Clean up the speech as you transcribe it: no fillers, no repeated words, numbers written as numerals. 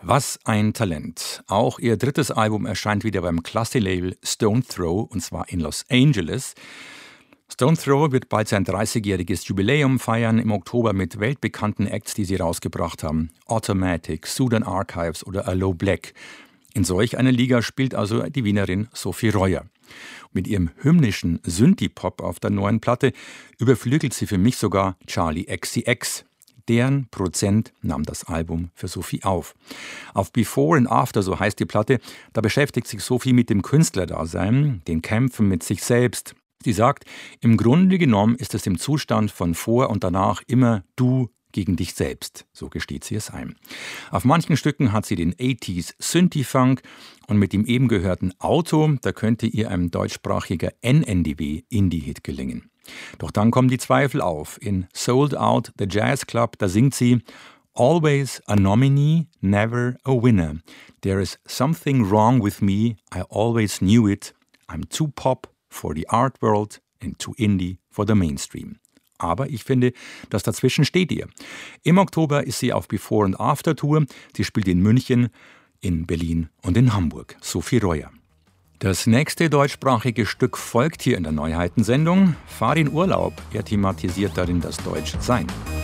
Was ein Talent. Auch ihr drittes Album erscheint wieder beim Classy-Label Stone Throw, und zwar in Los Angeles. Stone Throw wird bald sein 30-jähriges Jubiläum feiern im Oktober mit weltbekannten Acts, die sie rausgebracht haben. Automatic, Sudan Archives oder Aloe Black. In solch einer Liga spielt also die Wienerin Sophie Reuer. Mit ihrem hymnischen Synthie-Pop auf der neuen Platte überflügelt sie für mich sogar Charli XCX. Deren Produzent nahm das Album für Sophie auf. Auf Before and After, so heißt die Platte, da beschäftigt sich Sophie mit dem Künstlerdasein, den Kämpfen mit sich selbst. Sie sagt, im Grunde genommen ist es im Zustand von vor und danach immer du gegen dich selbst. So gesteht sie es ein. Auf manchen Stücken hat sie den 80s Synthie-Funk und mit dem eben gehörten Auto, da könnte ihr ein deutschsprachiger NNDW-Indie-Hit gelingen. Doch dann kommen die Zweifel auf. In Sold Out, the Jazz Club, da singt sie Always a nominee, never a winner. There is something wrong with me, I always knew it. I'm too pop for the art world and too indie for the mainstream. Aber ich finde, das dazwischen steht ihr. Im Oktober ist sie auf Before and After Tour. Sie spielt in München, in Berlin und in Hamburg. Sophie Reuer. Das nächste deutschsprachige Stück folgt hier in der Neuheitensendung. Fahr in Urlaub. Er thematisiert darin das Deutschsein.